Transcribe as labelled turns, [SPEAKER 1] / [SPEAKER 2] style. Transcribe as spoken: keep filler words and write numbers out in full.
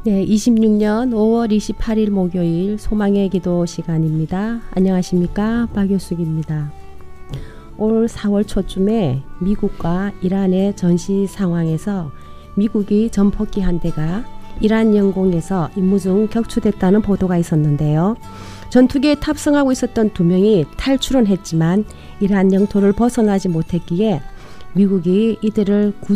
[SPEAKER 1] 네, 이십육 년 오월 이십팔일 목요일 소망의 기도 시간입니다. 안녕하십니까? 박효숙입니다. 올 사월 초쯤에 미국과 이란의 전시 상황에서 미국이 전폭기 한 대가 이란 영공에서 임무 중 격추됐다는 보도가 있었는데요. 전투기에 탑승하고 있었던 두 명이 탈출은 했지만 이란 영토를 벗어나지 못했기에 미국이 이들을 구